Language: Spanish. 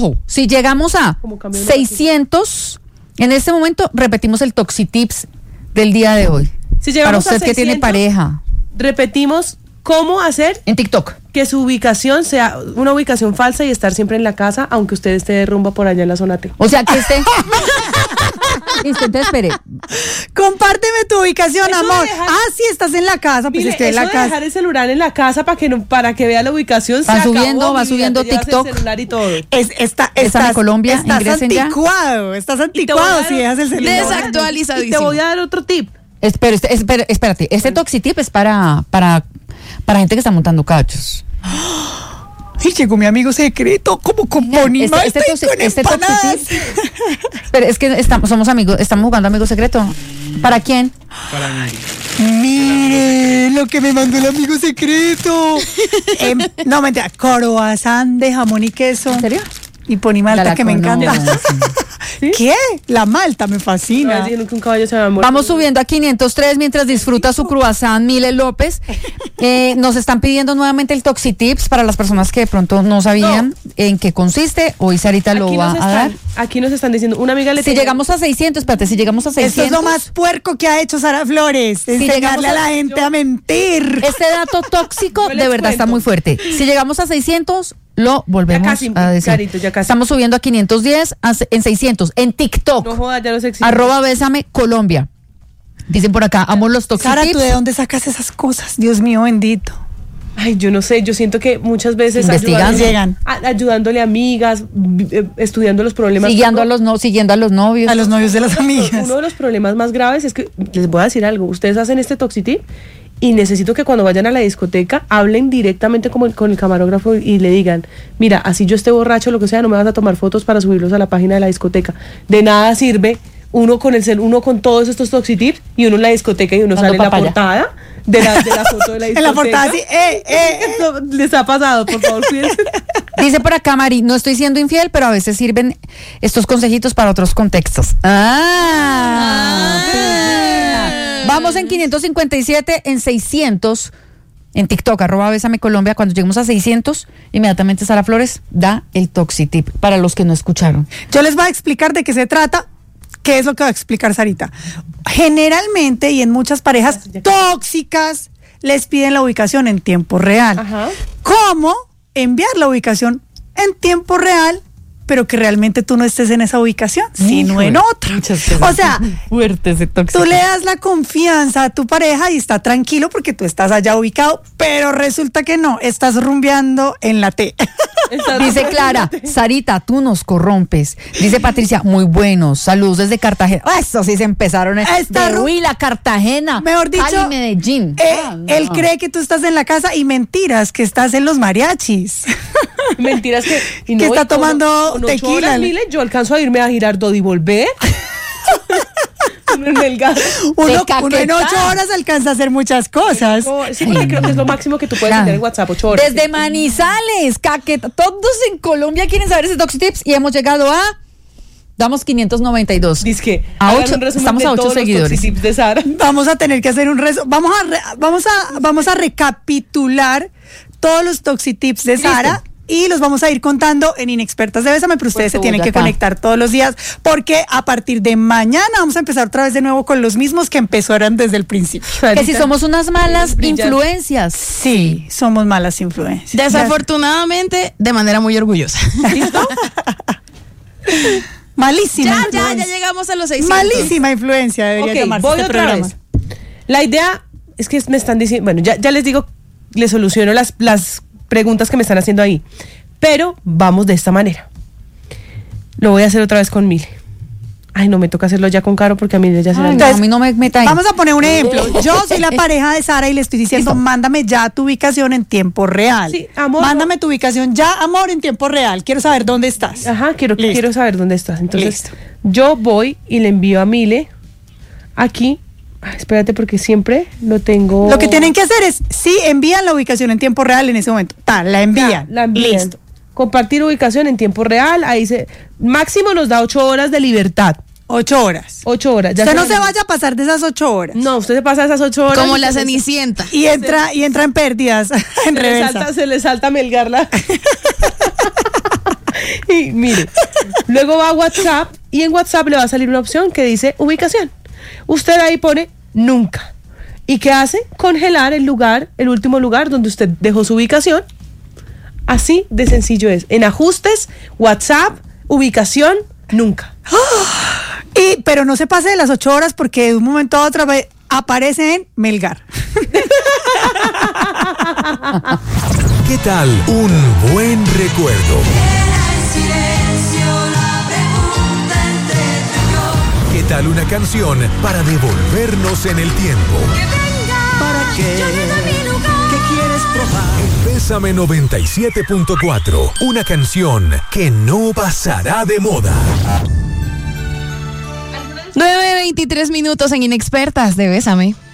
Si llegamos a 600, en este momento repetimos el Toxitips del día de hoy. Si llegamos para usted a 600, que tiene pareja. Repetimos cómo hacer en TikTok que su ubicación sea una ubicación falsa y estar siempre en la casa, aunque usted esté de rumba por allá en la zona T. O sea, que esté... Listo, entonces espere. Compárteme tu ubicación, Eso amor. de dejar- Sí, estás en la casa, pues Mire, estoy en eso la de casa. dejar el celular en la casa para que vea la ubicación. Va se subiendo, acabó, va mi vida, subiendo te llevas TikTok. el celular y todo. Estás Colombia, estás ingresen ya. Estás Y te voy a anticuado dar- si dejas el celular. Desactualizadísimo. Y te voy a dar otro tip. Espérate. Este Toxitip es para gente que está montando cachos. Ay, llegó mi amigo secreto, como con Bonnie con empanadas. Pero es que estamos jugando amigo secreto. ¿Para quién? Para mí. Mire lo que me mandó el amigo secreto. No, mentira, croissant de jamón y queso. ¿En serio? Y ponimalta, que me encanta. ¿Sí? ¿Qué? La malta me fascina. No, diciendo que un caballo se va a morir. Vamos subiendo a 503 mientras disfruta su croissant Mile López. Nos están pidiendo nuevamente el Toxitips para las personas que de pronto no sabían en qué consiste. Hoy Sarita lo va a dar. Aquí nos están diciendo, una amiga le Si llegamos a 600, espérate, si llegamos a 600. Esto es lo más puerco que ha hecho Sara Flores. Enseñarle a la gente a mentir. Este dato tóxico Yo de les verdad está cuento. muy fuerte. Si llegamos a 600, lo volvemos Ya casi, a decir. Carito, ya casi. Estamos subiendo a 510, en 600, en TikTok. No jodas, ya los existe. @Bésame Colombia. Dicen por acá, amo los Toxitips. Sara, ¿tú de dónde sacas esas cosas? Dios mío bendito. Ay, yo no sé, yo siento que muchas veces Investigando. ayudándole a amigas, estudiando los problemas. Siguiendo a los novios. A los novios de las amigas. Uno de los problemas más graves es que, les voy a decir algo, ustedes hacen este Toxitip y necesito que cuando vayan a la discoteca hablen directamente con el camarógrafo y le digan, mira, así yo esté borracho, lo que sea, no me vas a tomar fotos para subirlos a la página de la discoteca. De nada sirve uno con todos estos Toxitips y uno en la discoteca y uno Dando sale en la papaya. portada de la foto de la discoteca. En la portada así, Esto les ha pasado, por favor, cuídense. Dice por acá, Mari, no estoy siendo infiel, pero a veces sirven estos consejitos para otros contextos. Vamos en 557, en 600, en TikTok, @Bésame Colombia. Cuando lleguemos a 600, inmediatamente Sara Flores da el Toxitip para los que no escucharon. Yo les voy a explicar de qué se trata, qué es lo que va a explicar Sarita. Generalmente y en muchas parejas tóxicas les piden la ubicación en tiempo real. Ajá. ¿Cómo enviar la ubicación en tiempo real, pero que realmente tú no estés en esa ubicación, sino en otra? O sea, Fuerte ese Toxitip. tú le das la confianza a tu pareja y está tranquilo porque tú estás allá ubicado, pero resulta que no, estás rumbeando en la T. Dice Clara, Sarita, tú nos corrompes. Dice Patricia, muy buenos, saludos desde Cartagena. Eso sí se empezaron de Huila, Cartagena, Mejor dicho, Cali, Medellín. Él cree que tú estás en la casa y mentiras, que estás en los mariachis. Mentiras que... Que está tomando con 8 tequila. horas, Mile, yo alcanzo a irme a Girardot y volver. En el gas. Uno en 8 horas alcanza a hacer muchas cosas. Sí, porque creo que es lo máximo que tú puedes meter en WhatsApp, 8 horas. Desde Manizales, Caqueta, todos en Colombia quieren saber ese Toxitips y hemos llegado a... Damos 592. Dice que a 8, estamos a 8 seguidores. De Sara. Vamos a tener que hacer un rezo. Vamos a recapitular todos los Toxitips de Sara. Y los vamos a ir contando en Inexpertas de Bésame, pero ustedes se tienen que conectar todos los días porque a partir de mañana vamos a empezar otra vez de nuevo con los mismos que empezaron desde el principio. Que si somos unas malas influencias. Sí, somos malas influencias. Desafortunadamente, de manera muy orgullosa. ¿Listo? Malísima. Ya llegamos a los 600. Malísima influencia debería llamarse voy este otra programa. vez. La idea es que me están diciendo, bueno, ya les digo, les soluciono las preguntas que me están haciendo ahí, pero vamos de esta manera. Lo voy a hacer otra vez con Mile. Ay, no, me toca hacerlo ya con Caro porque a mí ya se Ay, no, a mí no me meta ahí. Vamos a poner un ejemplo. Yo soy la pareja de Sara y le estoy diciendo, mándame ya tu ubicación en tiempo real. Sí, amor. Mándame tu ubicación ya, amor, en tiempo real. Quiero saber dónde estás. Ajá, quiero saber dónde estás. Entonces, Listo. yo voy y le envío a Mile aquí. Ay, espérate porque siempre lo tengo. Lo que tienen que hacer es, sí, envían la ubicación en tiempo real en ese momento. La envían. Ya, la envían. Listo. Compartir ubicación en tiempo real. Ahí máximo nos da 8 horas de libertad. 8 horas. 8 horas. Ya Usted no se vaya a pasar de esas 8 horas. No, usted se pasa esas 8 horas. Como la Cenicienta. Y entra en pérdidas, en reversa. Se le salta Melgar Y mire, luego va a WhatsApp y en WhatsApp le va a salir una opción que dice ubicación. Usted ahí pone nunca. ¿Y qué hace? Congelar el último lugar donde usted dejó su ubicación. Así de sencillo es. En ajustes, WhatsApp, ubicación, nunca. Pero no se pase de las 8 horas porque de un momento a otro aparece en Melgar. ¿Qué tal un buen recuerdo? ¿Qué tal una canción para devolvernos en el tiempo? ¿Para qué? ¿Qué quieres probar? En Bésame 97.4, una canción que no pasará de moda. 9:23 en Inexpertas de Bésame.